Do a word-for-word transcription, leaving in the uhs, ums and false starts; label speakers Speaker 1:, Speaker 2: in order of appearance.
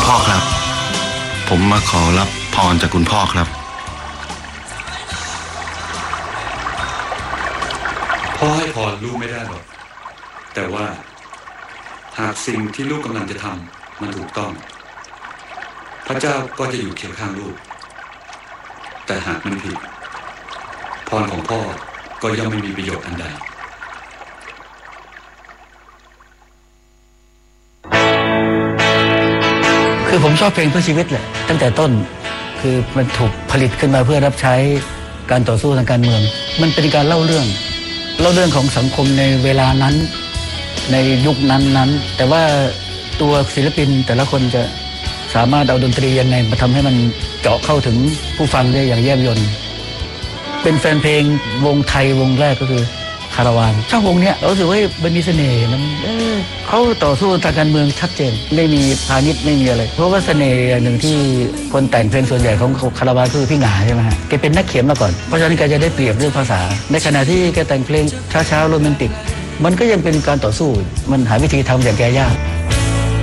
Speaker 1: พ่อครับผมมาขอรับพรจากคุณพ่อครับ
Speaker 2: พ่อให้พรลูกไม่ได้หรอกแต่ว่าหากสิ่งที่ลูกกำลังจะทำมันถูกต้องพระเจ้าก็จะอยู่เคียงข้างลูกแต่หากมันผิดพรของพ่อก็ย่อมไม่มีประโยชน์อันใด
Speaker 3: คือผมชอบเพลงเพื่อชีวิตแหละตั้งแต่ต้นคือมันถูกผลิตขึ้นมาเพื่อรับใช้การต่อสู้ทางการเมืองมันเป็นการเล่าเรื่องเล่าเรื่องของสังคมในเวลานั้นในยุคนั้นนั้นแต่ว่าตัวศิลปินแต่ละคนจะสามารถเอาดนตรียังไงมาทำให้มันเจาะเข้าถึงผู้ฟังได้อย่างแยบยลเป็นแฟนเพลงวงไทยวงแรกก็คือคาราวานชอบวงเนี้ยรู้สึกว่ามันมีเสน่ห์มันเออเขาต่อสู้ทางการเมืองชัดเจนไม่มีพาณิชย์ไม่มีอะไรเพราะว่าเสน่ห์อย่างหนึ่งที่คนแต่งเพลงส่วนใหญ่ของคาราวานคือพี่หงาใช่ไหมฮะแกเป็นนักเขียนมาก่อนเพราะฉะนั้นแกจะได้เปรียบเรื่องภาษาในขณะที่แกแต่งเพลงช้าๆโรแมนติกมันก็ยังเป็นการต่อสู้มันหาวิธีทำอย่างแกยาก